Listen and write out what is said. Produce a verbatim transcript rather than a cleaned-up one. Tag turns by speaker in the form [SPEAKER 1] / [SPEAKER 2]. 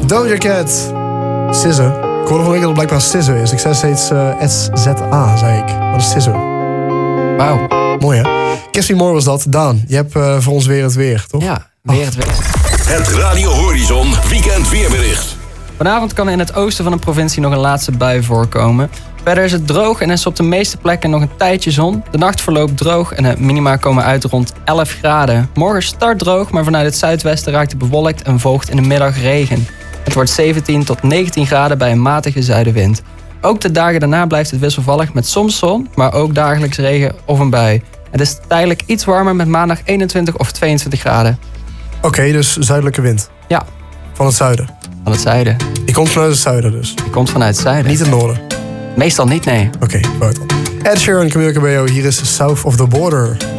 [SPEAKER 1] Doja Cat. S Z A. Ik hoorde van ik dat het blijkbaar S Z A is. Ik zei steeds uh, S Z A, zei ik. Wat is S Z A?
[SPEAKER 2] Wauw.
[SPEAKER 1] Mooi, hè? Kiss Me More was dat. Daan, je hebt uh, voor ons weer het weer, toch?
[SPEAKER 2] Ja, weer het weer.
[SPEAKER 3] Het Radio Horizon Weekend Weerbericht.
[SPEAKER 2] Vanavond kan er in het oosten van de provincie nog een laatste bui voorkomen. Verder is het droog en is op de meeste plekken nog een tijdje zon. De nacht verloopt droog en de minima komen uit rond elf graden. Morgen start droog, maar vanuit het zuidwesten raakt het bewolkt en volgt in de middag regen. Het wordt zeventien tot negentien graden bij een matige zuidenwind. Ook de dagen daarna blijft het wisselvallig met soms zon, maar ook dagelijks regen of een bui. Het is tijdelijk iets warmer met maandag eenentwintig of tweeëntwintig graden.
[SPEAKER 1] Oké, okay, dus zuidelijke wind.
[SPEAKER 2] Ja.
[SPEAKER 1] Van het zuiden.
[SPEAKER 2] Van het zuiden.
[SPEAKER 1] Die komt vanuit het zuiden dus.
[SPEAKER 2] Die komt vanuit het zuiden.
[SPEAKER 1] Niet het noorden.
[SPEAKER 2] Meestal niet, nee.
[SPEAKER 1] Oké, okay, buiten. Ed Sheeran, Camila Cabello, hier is South of the Border.